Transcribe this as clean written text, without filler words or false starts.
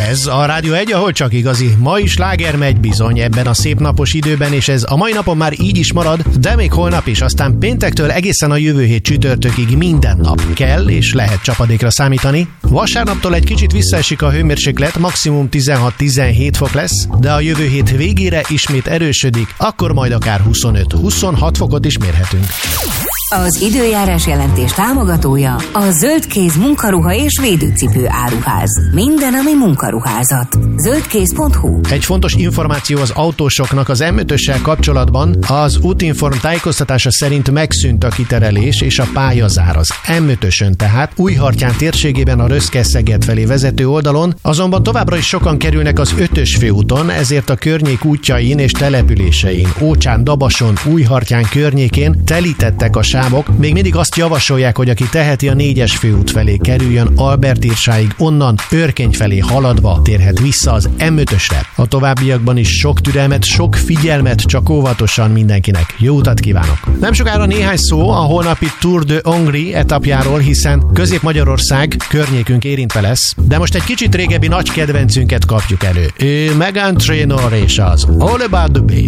Ez a Rádió 1, ahol csak igazi mai sláger megy bizony ebben a szép napos időben, és ez a mai napon már így is marad, de még holnap is, aztán péntektől egészen a jövő hét csütörtökig minden nap kell és lehet csapadékra számítani. Vasárnaptól egy kicsit visszaesik a hőmérséklet, maximum 16-17 fok lesz, de a jövő hét végére ismét erősödik, akkor majd akár 25-26 fokot is mérhetünk. Az időjárás jelentés támogatója a Zöldkéz munkaruha és védőcipő áruház. Minden, ami munkaruházat. Zöldkéz.hu. Egy fontos információ az autósoknak az M5-össel kapcsolatban. Az Útinform tájékoztatása szerint megszűnt a kiterelés és a pályazár az M5-ösön, tehát Újhartyán térségében a Röszke-Szeged felé vezető oldalon, azonban továbbra is sokan kerülnek az 5-ös főúton, ezért a környék útjain és településein, Ócsán, Dabason, Újhartyán környékén telítettek a sávok. Még mindig azt javasolják, hogy aki teheti, a 4-es főút felé kerüljön Albertirsáig, onnan Örkény felé haladva térhet vissza az M5-ösre. A továbbiakban is sok türelmet, sok figyelmet, csak óvatosan mindenkinek. Jó utat kívánok! Nem sokára néhány szó a holnapi Tour de Hongrie etapjáról, hiszen Közép-Magyarország környékünk érintve lesz, de most egy kicsit régebbi nagy kedvencünket kapjuk elő. Ő Meghan Trainor és az All About the Bass.